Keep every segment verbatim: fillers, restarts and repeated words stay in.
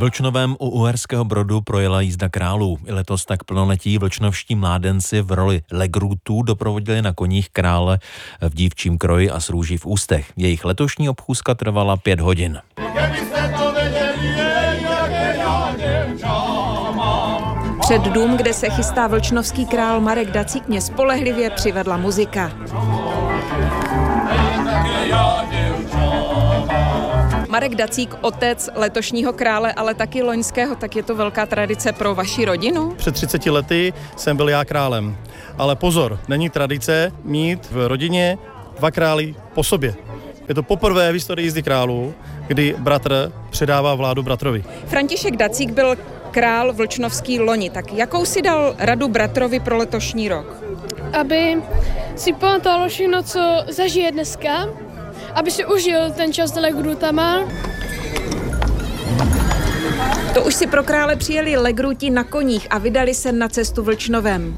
Vlčnovém u Uherského Brodu projela jízda králů. I letos tak plnoletí vlčnovští mládenci v roli legrutů doprovodili na koních krále v dívčím kroji a s růží v ústech. Jejich letošní obchůzka trvala pět hodin. Před dům, kde se chystá vlčnovský král Marek Dacík, mě spolehlivě přivedla muzika. Marek Dacík, otec letošního krále, ale taky loňského, tak je to velká tradice pro vaši rodinu? Před třiceti lety jsem byl já králem. Ale pozor, není tradice mít v rodině dva králi po sobě. Je to poprvé v historii jízdy králů, kdy bratr předává vládu bratrovi. František Dacík byl král vlčnovský loni, tak jakou si dal radu bratrovi pro letošní rok? Aby si pamatoval všechno, co zažije dneska, aby si užil ten čas s legrutama. To už si pro krále přijeli legruti na koních a vydali se na cestu Vlčnovem.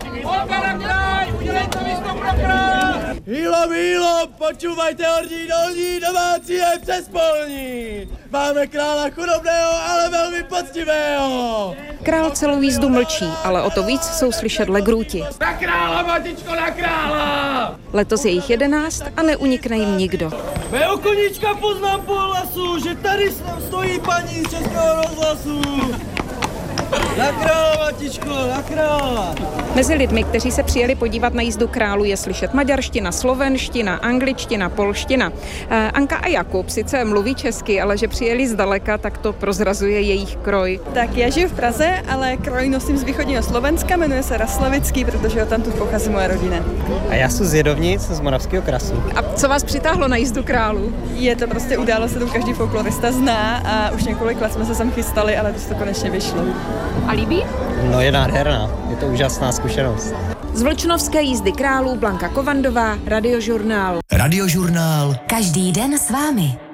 Hýlo, hýlo, počúvajte horní, dolní, domácí je přespolní. Máme krála chudobného, ale velmi poctivého. Král celou jízdu mlčí, ale o to víc jsou slyšet legruti. Na krála, matičko, na krála! Letos je jich jedenáct a neunikne jim nikdo. Mého koníčka poznám po hlasu, že tady stojí paní z Českého rozhlasu. Na krála, matičko, na krála! Mezi lidmi, kteří se přijeli podívat na jízdu králů, je slyšet maďarština, slovenština, angličtina, polština. Anka a Jakub sice mluví česky, ale že přijeli zdaleka, tak to prozrazuje jejich kroj. Tak já žiju v Praze, ale kroj nosím z východního Slovenska, jmenuje se Raslavický, protože tam tu pochází moje rodina. A já jsem z Jedovnic, z Moravského Krasu. A co vás přitáhlo na jízdu králů? Je to prostě událost, se tu každý folklorista zná a už několik let jsme se sem chystali, ale to to konečně vyšlo. A líbí? No je nádherná, je to úžasná zkušenost. Z vlčnovské jízdy králů Blanka Kovandová, Radiožurnál. Radiožurnál. Každý den s vámi.